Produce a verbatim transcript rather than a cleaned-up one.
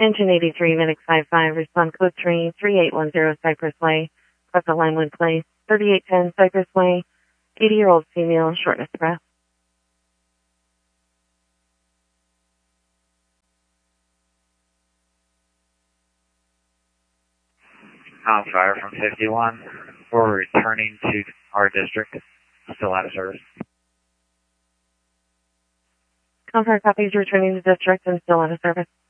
Engine eighty-three, Minix five five, respond code three, three eight one zero Cypress Way, Crescent Linewood Place, thirty-eight ten Cypress Way, eighty-year-old female, shortness of breath. On fire from fifty-one. We're returning to our district. Still out of service. Confirm copies returning to district and still out of service.